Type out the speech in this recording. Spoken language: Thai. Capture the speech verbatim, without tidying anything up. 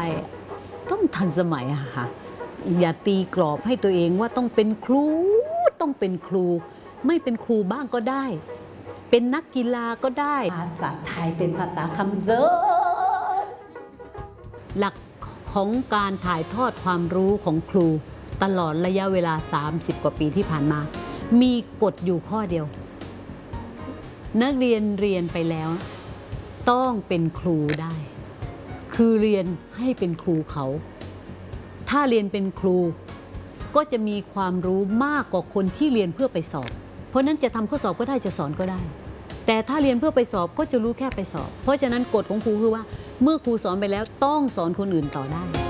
ต้องทันสมัยอะค่ะอย่าตีกรอบให้ตัวเองว่าต้องเป็นครูต้องเป็นครูไม่เป็นครูบ้างก็ได้เป็นนักกีฬาก็ได้ภาษาไทยเป็นภาษาคำเจอหลักของการถ่ายทอดความรู้ของครูตลอดระยะเวลาสามสิบกว่าปีที่ผ่านมามีกฎอยู่ข้อเดียวนักเรียนเรียนไปแล้วต้องเป็นครูได้คือเรียนให้เป็นครูเขาถ้าเรียนเป็นครูก็จะมีความรู้มากกว่าคนที่เรียนเพื่อไปสอบเพราะนั้นจะทำข้อสอบก็ได้จะสอนก็ได้แต่ถ้าเรียนเพื่อไปสอบก็จะรู้แค่ไปสอบเพราะฉะนั้นกฎของครูคือว่าเมื่อครูสอนไปแล้วต้องสอนคนอื่นต่อได้